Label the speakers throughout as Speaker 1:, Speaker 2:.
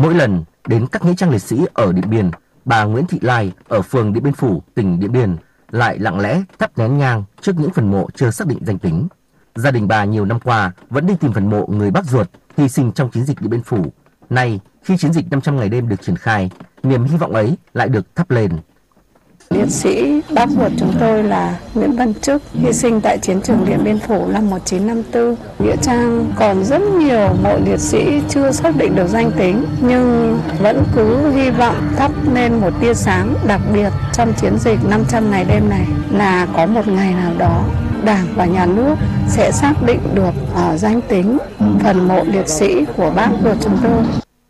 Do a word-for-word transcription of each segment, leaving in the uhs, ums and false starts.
Speaker 1: Mỗi lần đến các nghĩa trang liệt sĩ ở Điện Biên, bà Nguyễn Thị Lai ở phường Điện Biên Phủ, tỉnh Điện Biên lại lặng lẽ thắp nén nhang trước những phần mộ chưa xác định danh tính. Gia đình bà nhiều năm qua vẫn đi tìm phần mộ người bác ruột hy sinh trong chiến dịch Điện Biên Phủ. Nay, khi chiến dịch năm trăm ngày đêm được triển khai, niềm hy vọng ấy lại được thắp lên.
Speaker 2: Liệt sĩ bác ruột chúng tôi là Nguyễn Văn Trức, hy sinh tại chiến trường Điện Biên Phủ năm một nghìn chín trăm năm mươi tư. Nghĩa trang còn rất nhiều mộ liệt sĩ chưa xác định được danh tính, nhưng vẫn cứ hy vọng thắp lên một tia sáng đặc biệt trong chiến dịch năm trăm ngày đêm này, là có một ngày nào đó Đảng và Nhà nước sẽ xác định được uh, danh tính phần mộ liệt sĩ của bác ruột chúng tôi.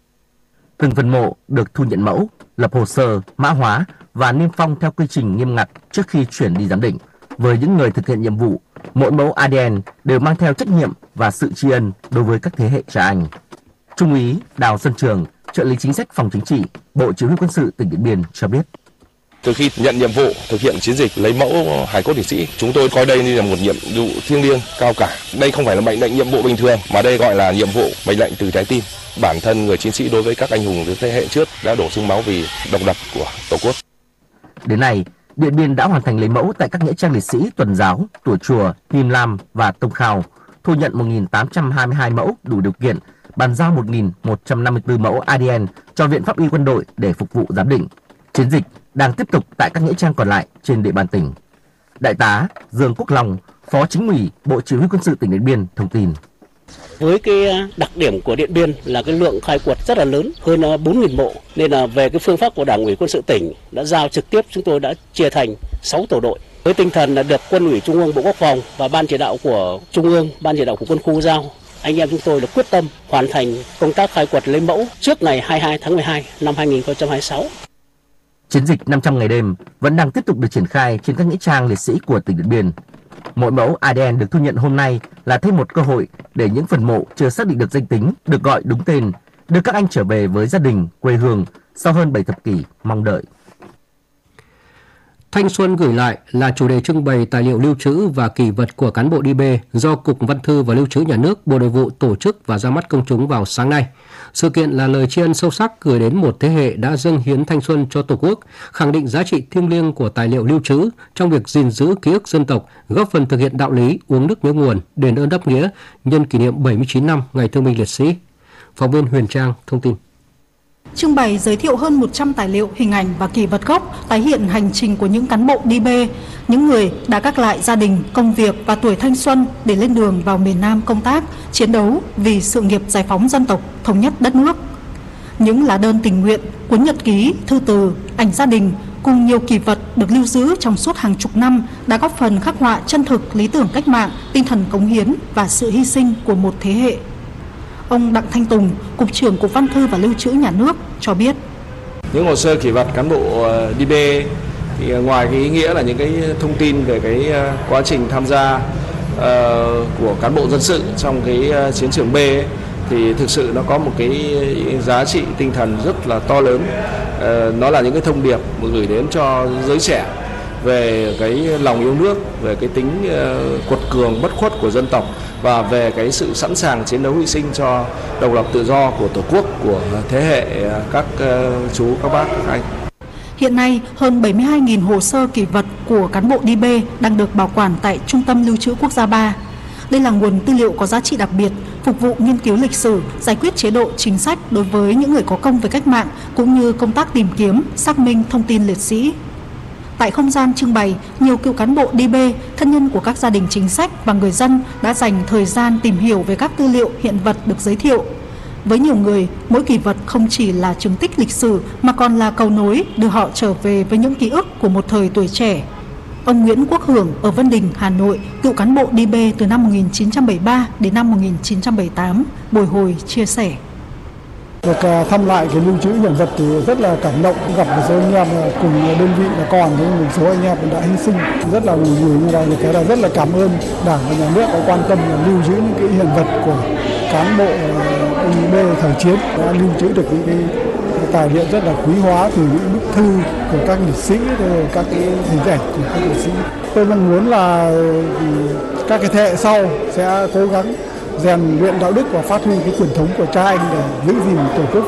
Speaker 1: Từng phần mộ được thu nhận mẫu, lập hồ sơ, mã hóa và niêm phong theo quy trình nghiêm ngặt trước khi chuyển đi giám định. Với những người thực hiện nhiệm vụ, mỗi mẫu a đê en đều mang theo trách nhiệm và sự tri ân đối với các thế hệ cha anh. Trung úy Đào Xuân Trường, trợ lý chính sách phòng chính trị, Bộ Chỉ huy Quân sự tỉnh Điện Biên cho biết.
Speaker 3: Từ khi nhận nhiệm vụ thực hiện chiến dịch lấy mẫu hài cốt liệt sĩ, chúng tôi coi đây như là một nhiệm vụ thiêng liêng cao cả. Đây không phải là mệnh lệnh nhiệm vụ bình thường, mà đây gọi là nhiệm vụ mệnh lệnh từ trái tim. Bản thân người chiến sĩ đối với các anh hùng thế hệ trước đã đổ sương máu vì độc lập của Tổ quốc.
Speaker 1: Đến nay, Điện Biên đã hoàn thành lấy mẫu tại các nghĩa trang liệt sĩ Tuần Giáo, Tủa Chùa, Him Lam và Tông Khao, thu nhận một nghìn tám trăm hai mươi hai mẫu đủ điều kiện, bàn giao một nghìn một trăm năm mươi tư mẫu a đê en cho Viện Pháp y Quân đội để phục vụ giám định. Chiến dịch đang tiếp tục tại các nghĩa trang còn lại trên địa bàn tỉnh. Đại tá Dương Quốc Long, Phó Chính ủy Bộ Chỉ huy Quân sự tỉnh Điện Biên thông tin.
Speaker 4: Với cái đặc điểm của Điện Biên là cái lượng khai quật rất là lớn, hơn bốn nghìn mộ, nên là về cái phương pháp của Đảng ủy Quân sự tỉnh đã giao trực tiếp, chúng tôi đã chia thành sáu tổ đội. Với tinh thần là được Quân ủy Trung ương Bộ Quốc phòng và Ban chỉ đạo của Trung ương, Ban chỉ đạo của Quân khu giao, anh em chúng tôi là quyết tâm hoàn thành công tác khai quật lấy mẫu trước ngày hai mươi hai tháng mười hai năm hai nghìn không trăm hai mươi sáu.
Speaker 1: Chiến dịch năm trăm ngày đêm vẫn đang tiếp tục được triển khai trên các nghĩa trang liệt sĩ của tỉnh Điện Biên. Mỗi mẫu a đê en được thu nhận hôm nay là thêm một cơ hội để những phần mộ chưa xác định được danh tính được gọi đúng tên, đưa các anh trở về với gia đình, quê hương sau hơn bảy thập kỷ mong đợi.
Speaker 5: Thanh xuân gửi lại là chủ đề trưng bày tài liệu lưu trữ và kỷ vật của cán bộ đê bê do Cục Văn thư và Lưu trữ Nhà nước, Bộ Nội vụ tổ chức và ra mắt công chúng vào sáng nay. Sự kiện là lời tri ân sâu sắc gửi đến một thế hệ đã dâng hiến thanh xuân cho Tổ quốc, khẳng định giá trị thiêng liêng của tài liệu lưu trữ trong việc gìn giữ ký ức dân tộc, góp phần thực hiện đạo lý uống nước nhớ nguồn, đền ơn đáp nghĩa nhân kỷ niệm bảy mươi chín năm Ngày Thương binh Liệt sĩ. Phóng viên Huyền Trang thông tin.
Speaker 6: Trưng bày giới thiệu hơn một trăm tài liệu, hình ảnh và kỷ vật gốc tái hiện hành trình của những cán bộ đê bê, những người đã gác lại gia đình, công việc và tuổi thanh xuân để lên đường vào miền Nam công tác, chiến đấu vì sự nghiệp giải phóng dân tộc, thống nhất đất nước. Những lá đơn tình nguyện, cuốn nhật ký, thư từ, ảnh gia đình cùng nhiều kỷ vật được lưu giữ trong suốt hàng chục năm đã góp phần khắc họa chân thực lý tưởng cách mạng, tinh thần cống hiến và sự hy sinh của một thế hệ. Ông Đặng Thanh Tùng, Cục trưởng Cục Văn thư và Lưu trữ Nhà nước cho biết.
Speaker 7: Những hồ sơ kỷ vật cán bộ đê bê thì ngoài cái ý nghĩa là những cái thông tin về cái quá trình tham gia uh, của cán bộ dân sự trong cái chiến trường B ấy, thì thực sự nó có một cái giá trị tinh thần rất là to lớn. Uh, nó là những cái thông điệp mà gửi đến cho giới trẻ về cái lòng yêu nước, về cái tính uh, quật cường bất khuất của dân tộc và về cái sự sẵn sàng chiến đấu hy sinh cho độc lập tự do của Tổ quốc, của thế hệ các uh, chú, các bác, các anh.
Speaker 6: Hiện nay, hơn bảy mươi hai nghìn hồ sơ kỷ vật của cán bộ đê bê đang được bảo quản tại Trung tâm Lưu trữ Quốc gia ba. Đây là nguồn tư liệu có giá trị đặc biệt, phục vụ nghiên cứu lịch sử, giải quyết chế độ chính sách đối với những người có công với cách mạng, cũng như công tác tìm kiếm, xác minh thông tin liệt sĩ. Tại không gian trưng bày, nhiều cựu cán bộ đê bê, thân nhân của các gia đình chính sách và người dân đã dành thời gian tìm hiểu về các tư liệu hiện vật được giới thiệu. Với nhiều người, mỗi kỷ vật không chỉ là chứng tích lịch sử mà còn là cầu nối đưa họ trở về với những ký ức của một thời tuổi trẻ. Ông Nguyễn Quốc Hưởng ở Vân Đình, Hà Nội, cựu cán bộ đê bê từ năm một nghìn chín trăm bảy mươi ba đến năm một nghìn chín trăm bảy mươi tám, bồi hồi chia sẻ.
Speaker 8: Được thăm lại cái lưu trữ hiện vật thì rất là cảm động, gặp một số anh em cùng đơn vị là còn với một số anh em đã hy sinh, rất là buồn vui như vậy. Thế là rất là cảm ơn Đảng và Nhà nước đã quan tâm là lưu giữ những cái hiện vật của cán bộ đê bê thời chiến, đã lưu trữ được những cái tài liệu rất là quý hóa từ những bức thư của các liệt sĩ, các cái hình ảnh của các liệt sĩ. Tôi mong muốn là các cái thế hệ sau sẽ cố gắng rèn luyện đạo đức và phát huy cái truyền thống của cha anh để giữ gìn Tổ quốc